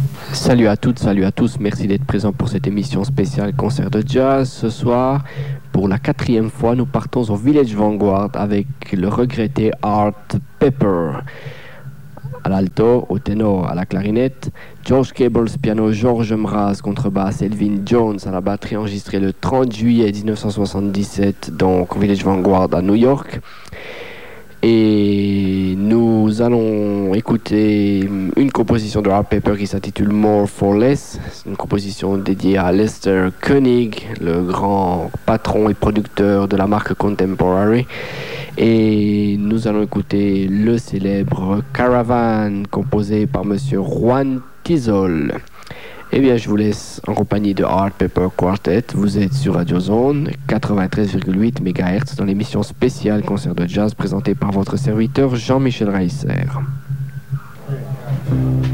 Salut à toutes, salut à tous, merci d'être présents pour cette émission spéciale concert de jazz. Ce soir, pour la 4e fois, nous partons au Village Vanguard avec le regretté Art Pepper. À l'alto, au ténor, à la clarinette, George Cables piano, George Mraz contrebasse, Elvin Jones à la batterie, enregistré le 30 juillet 1977, donc au Village Vanguard à New York. Et nous allons écouter une composition de Art Pepper qui s'intitule More for Less. C'est une composition dédiée à Lester Koenig, le grand patron et producteur de la marque Contemporary. Et nous allons écouter le célèbre Caravan, composé par monsieur Juan Tizol. Eh bien, je vous laisse en compagnie de Art Pepper Quartet. Vous êtes sur Radio Zone 93,8 MHz dans l'émission spéciale concert de jazz présentée par votre serviteur Jean-Michel Reisser.